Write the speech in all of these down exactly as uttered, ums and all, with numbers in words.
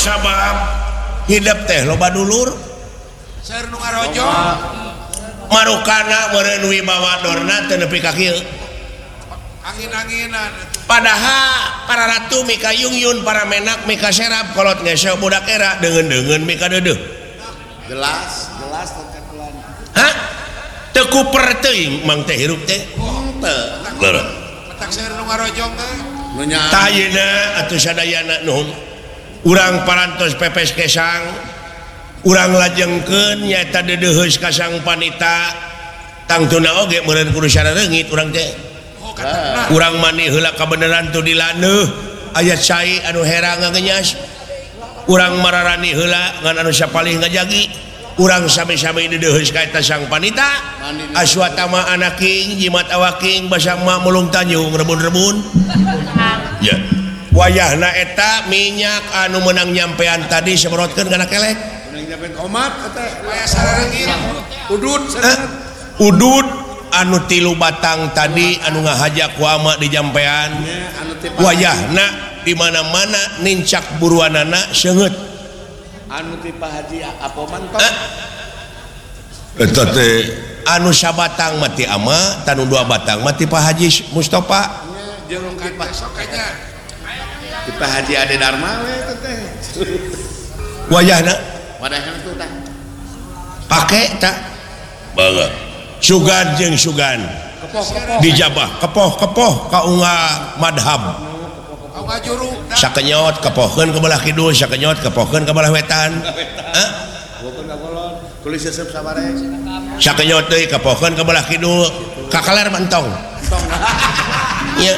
sabab hidup teh loba dulur Saeur nu ngarojo marukana meureun wibawa dorna teu nepi ka kieu angin-anginan padahal para ratu mika yungyun para menak mika serap kolot ngeseo budak era deungeun-deungeun mika deudeuh Gelas, gelas terkakuan. hah teu kuper teuing mang teh hirup teh Teu. leureuh petak saeur nu ngarojo teh Nu nya tayena atuh sadayana nuhun urang parantos pepes kesang urang lajengkeun nyaeta dedeuheus ka sang panita tangtuna oge meureun kudu sarareungit urang teh oh katana urang mani heula kabeneran tu dilaneuh aya cai anu herang ngagenyas urang mararani heula ngan anu sapalih ngajagi urang sami-sami dedeuheus ka eta sang panita aswatama anaking jimat awaking basa ma mulung tanjung rebun-rebun ya wayahna eta minyak anu menang nyampean tadi semprotkeun kana kelek Nang japen omat teh. aya sarareungit Udud eh, udud anu tilu batang tadi anu ngahajak ku ama di jampean anu teh wayahna di mana-mana nincak buruanana seungeut anu teh Pak Haji apa mantok. eh, eta teh anu sabatang mati ama tanu dua batang mati Pak Haji Mustofa Jeung kan ti Pak besok aja ti Pak Haji Ade Dharma we teh. wayahna Wadahan itu tah. pake tak banget sugan jeung sugan Kepoh-kepoh. dijabah kepoh-kepoh kaunga madhab kau ngajuru sakenyot kepohkeun ke belah kidul sakenyot kepohkeun ke belah wetan eh? Bukan kagolon. Kulis sesep sabare. sakenyot deui kepohkeun ke belah kidul kakaler mentong Tong. iya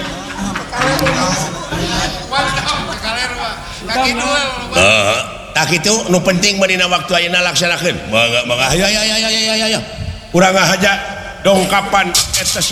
kaler mah kaki duel heeh tak kitu nu penting mah dina waktu ayeuna laksanakeun mangga mangga aya aya aya aya aya urang ngahaja dongkapan eta